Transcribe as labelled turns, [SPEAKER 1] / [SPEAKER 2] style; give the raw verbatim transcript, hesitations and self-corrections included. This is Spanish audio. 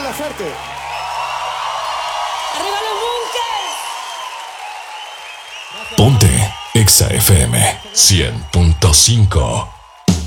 [SPEAKER 1] Arriba, fuerte.
[SPEAKER 2] ¡Arriba los bunkers!
[SPEAKER 3] Ponte Exa F M cien punto cinco.